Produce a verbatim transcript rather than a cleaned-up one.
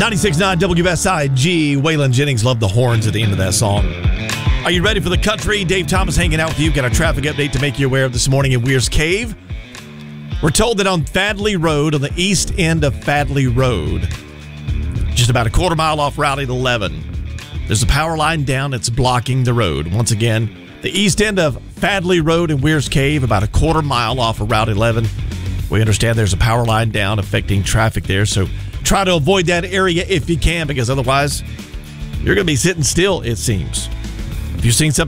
ninety-six point nine W S I G. Waylon Jennings loved the horns at the end of that song. Are you ready for the country? Dave Thomas hanging out with you. Got a traffic update to make you aware of this morning in Weir's Cave. We're told that on Fadley Road, on the east end of Fadley Road, just about a quarter mile off Route eleven, there's a power line down that's blocking the road. Once again, the east end of Fadley Road in Weir's Cave, about a quarter mile off of Route eleven. We understand there's a power line down affecting traffic there, so try to avoid that area if you can, because otherwise you're going to be sitting still, it seems. If you've seen something